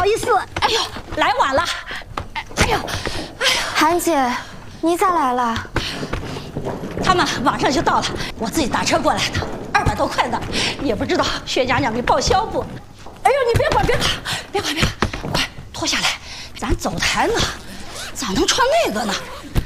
意思。哎呦，来晚了。哎呦， 韩姐，你咋来了？ 他们晚上就到了，我自己打车过来的，200多块的，也不知道薛娘娘给报销不？哎呦，你别管，别管，快脱下来，咱走台呢，咋能穿那个呢？